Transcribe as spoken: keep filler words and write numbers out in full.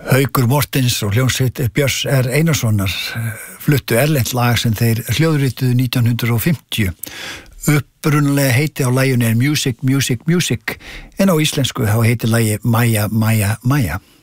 Haukur Mortens og hljómsveit Björns R. Einarssonar fluttu erlent lag sem þeir hljóðrituðu nítján hundruð fimmtíu. Upprunalega heiti á laginu er Music, Music, Music en á íslensku þá heitir lagið Maja, Maja, Maja.